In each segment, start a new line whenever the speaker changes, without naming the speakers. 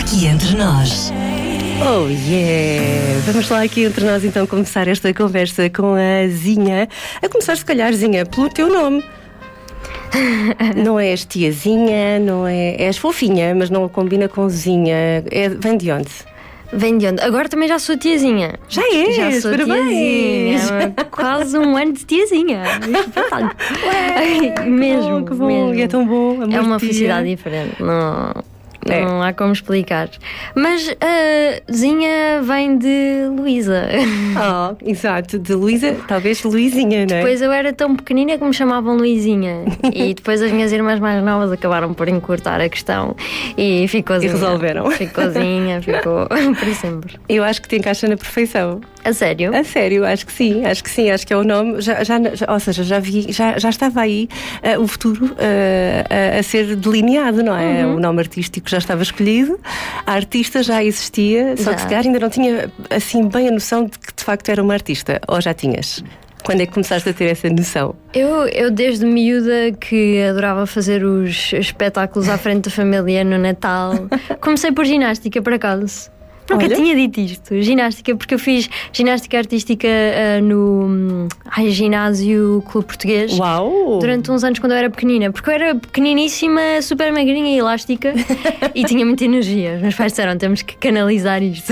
Aqui entre nós.
Oh yeah! Vamos lá aqui entre nós então começar esta conversa com a Zinha. A começar se calhar, Zinha, pelo teu nome. Não és tiazinha, não é... És fofinha, mas não combina com Zinha. Vem de onde?
Vem de onde? Agora também já sou tiazinha.
Já és?
Já sou
Parabéns.
tiazinha. Quase um ano de tiazinha.
Ué,
Mesmo,
que bom.
mesmo.
E é tão bom.
É uma
tia.
felicidade diferente. Não há como explicar. Mas a Zinha vem de Luísa.
Oh, exato, de Luísa, talvez Luizinha, não é?
Depois eu era tão pequenina que me chamavam Luizinha. E depois as minhas irmãs mais novas acabaram por encurtar a questão e ficou Zinha.
E resolveram.
Ficou Zinha, ficou para sempre.
Eu acho que te encaixa na perfeição.
A sério?
A sério, acho que sim, acho que é o nome. Ou seja, já estava aí o futuro a ser delineado, não é? O nome artístico já estava escolhido, a artista já existia, só que se calhar ainda não tinha assim bem a noção de que de facto era uma artista. Ou já tinhas? Quando é que começaste a ter essa noção?
Eu desde miúda que adorava fazer os espetáculos à frente da família no Natal. Comecei por ginástica, por acaso. Nunca tinha dito isto, ginástica, porque eu fiz ginástica artística no ginásio Clube Português.
Uau!
Durante uns anos quando eu era pequenina, porque eu era pequeniníssima, super magrinha e elástica e tinha muita energia. Os meus pais disseram, temos que canalizar isto.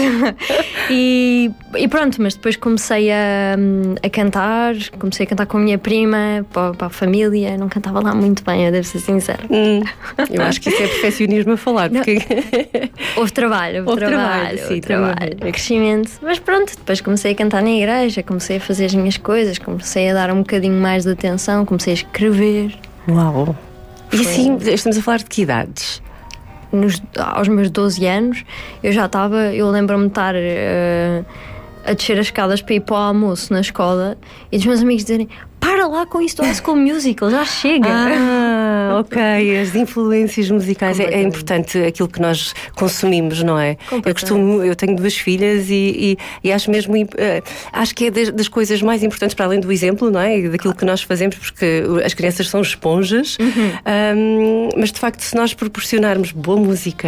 E pronto, mas depois comecei a cantar com a minha prima, para a família. Não cantava lá muito bem, eu devo ser sincera.
Eu acho que isso é perfeccionismo a falar, porque...
Houve trabalho.
Sim,
trabalho, crescimento. Mas pronto, depois comecei a cantar na igreja, comecei a fazer as minhas coisas, comecei a dar um bocadinho mais de atenção, comecei a escrever.
Uau! E assim, estamos a falar de que idades?
Aos meus 12 anos, eu lembro-me de estar a descer as escadas para ir para o almoço na escola e dos meus amigos dizerem: para lá com isso do High School Musical, já chega.
Ok, as influências musicais é importante aquilo que nós consumimos, não é? Eu tenho 2 filhas e acho mesmo, acho que é das coisas mais importantes, para além do exemplo, não é? Daquilo que nós fazemos, porque as crianças são esponjas, mas de facto, se nós proporcionarmos boa música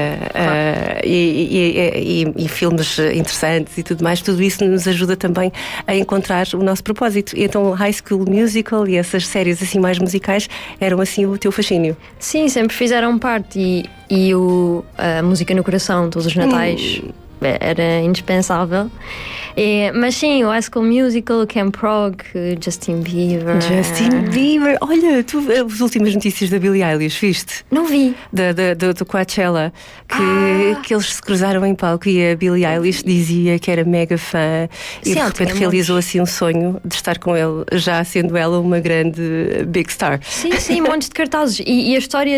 e filmes interessantes e tudo mais, tudo isso nos ajuda também a encontrar o nosso propósito. E então High School Musical e essas séries assim mais musicais eram assim o teu fascínio?
Sim, sempre fizeram parte e a música no coração, todos os natais era indispensável. Mas sim, o High School Musical, o Camp Rock, Justin Bieber.
Olha, tu as últimas notícias da Billie Eilish, viste?
Não vi.
Do Coachella, que eles se cruzaram em palco e a Billie Eilish dizia que era mega fã e de repente realizou assim um sonho de estar com ele, já sendo ela uma grande big star.
Sim, montes de cartazes. E a história